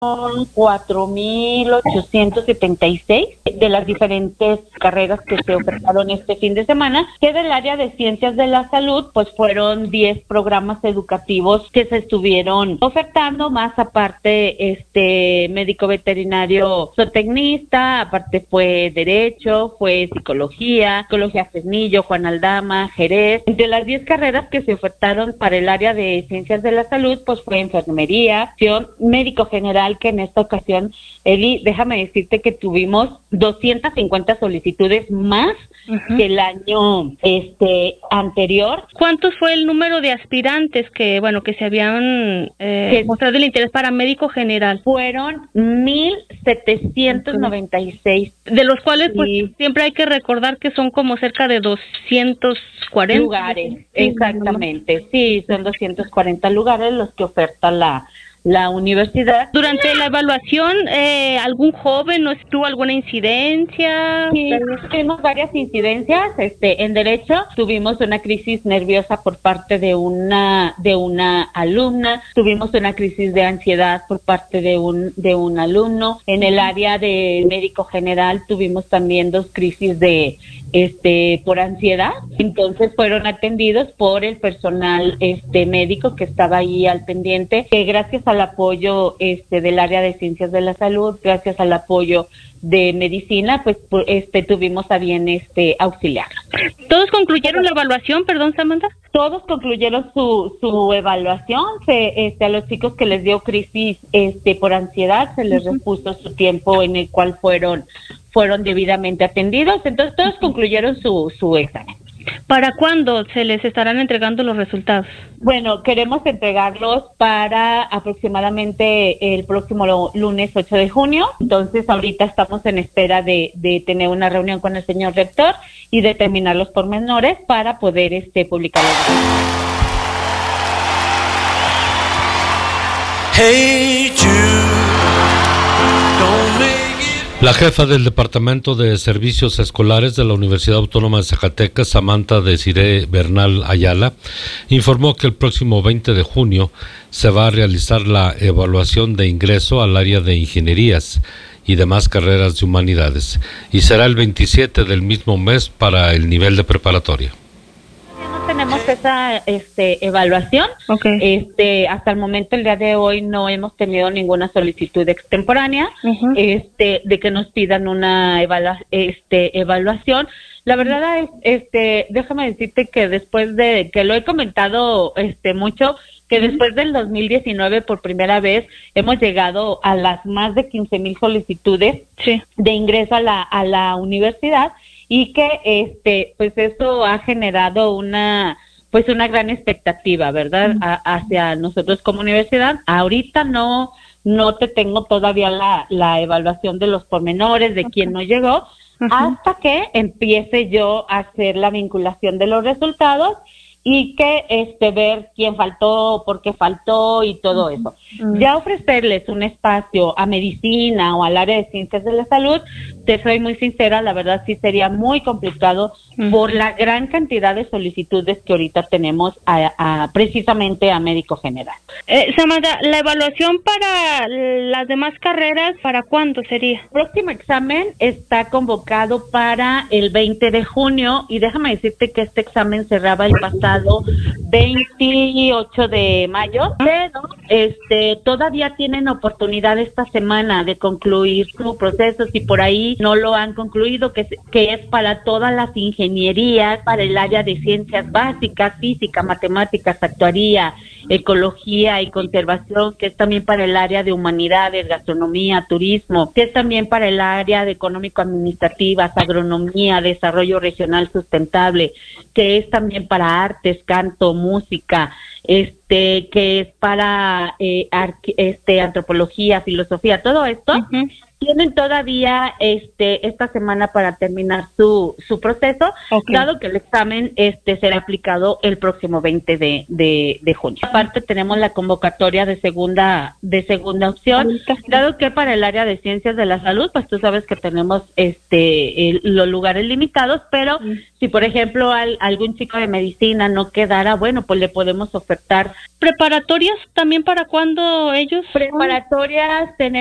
Son 4,876 de las diferentes carreras que se ofertaron este fin de semana, que del área de ciencias de la salud, pues fueron 10 programas educativos que se estuvieron ofertando, más aparte médico veterinario zootecnista, aparte fue derecho, fue psicología Fresnillo, Juan Aldama, Jerez. Entre las 10 carreras que se ofertaron para el área de ciencias de la salud, pues fue enfermería, médico general, que en esta ocasión, Eli, déjame decirte que tuvimos 250 solicitudes más que el año anterior. ¿Cuántos fue el número de aspirantes que se habían mostrado el interés para médico general? Fueron 1,796. De los cuales, pues, siempre hay que recordar que son como cerca de 240 lugares. Exactamente, sí, son 240 lugares los que oferta la universidad. Durante la evaluación, ¿algún joven no tuvo alguna incidencia? Sí, tuvimos varias incidencias. En derecho tuvimos una crisis nerviosa por parte de una alumna, tuvimos una crisis de ansiedad por parte de un alumno. En el área de médico general tuvimos también 2 crisis por ansiedad. Entonces fueron atendidos por el personal médico que estaba ahí al pendiente, que gracias al apoyo del área de ciencias de la salud, gracias al apoyo de medicina, pues tuvimos a bien auxiliarlos. ¿Todos concluyeron la evaluación, perdón, Samantha? Todos concluyeron su evaluación. A los chicos que les dio crisis por ansiedad se les repuso su tiempo en el cual fueron debidamente atendidos. Entonces todos concluyeron su examen. ¿Para cuándo se les estarán entregando los resultados? Bueno, queremos entregarlos para aproximadamente el próximo lunes 8 de junio. Entonces, ahorita estamos en espera de tener una reunión con el señor rector y determinar los pormenores para poder publicarlos. Hey Jude, don't make it. La jefa del Departamento de Servicios Escolares de la Universidad Autónoma de Zacatecas, Samantha Desiree Bernal Ayala, informó que el próximo 20 de junio se va a realizar la evaluación de ingreso al área de ingenierías y demás carreras de humanidades, y será el 27 del mismo mes para el nivel de preparatoria. Tenemos esa evaluación. Okay. Hasta el momento, el día de hoy, no hemos tenido ninguna solicitud extemporánea de que nos pidan una evaluación. La verdad es, déjame decirte que después de que lo he comentado mucho, que después del 2019 por primera vez hemos llegado a las más de 15,000 solicitudes de ingreso a la universidad, y que pues eso ha generado una gran expectativa, ¿verdad? Hacia nosotros como universidad. Ahorita no te tengo todavía la evaluación de los pormenores de quién no llegó, hasta que empiece yo a hacer la vinculación de los resultados y que ver quién faltó, por qué faltó y todo eso. Ya ofrecerles un espacio a medicina o al área de ciencias de la salud, te soy muy sincera, la verdad sí sería muy complicado por la gran cantidad de solicitudes que ahorita tenemos precisamente a médico general. Samantha, la evaluación para las demás carreras, ¿para cuándo sería? El próximo examen está convocado para el 20 de junio y déjame decirte que este examen cerraba el pasado 28 de mayo, pero todavía tienen oportunidad esta semana de concluir su proceso, si por ahí no lo han concluido, que es para todas las ingenierías, para el área de ciencias básicas, física, matemáticas, actuaría, ecología y conservación, que es también para el área de humanidades, gastronomía, turismo, que es también para el área de económico-administrativas, agronomía, desarrollo regional sustentable, que es también para artes, canto, música, que es para antropología, filosofía, todo esto. Tienen todavía esta semana para terminar su proceso, dado que el examen será aplicado el próximo 20 de junio. Aparte tenemos la convocatoria de segunda opción, dado que para el área de ciencias de la salud, pues tú sabes que tenemos los lugares limitados, pero si por ejemplo algún chico de medicina no quedara, bueno, pues le podemos ofertar. ¿Preparatorias también para cuándo ellos? Preparatorias tenemos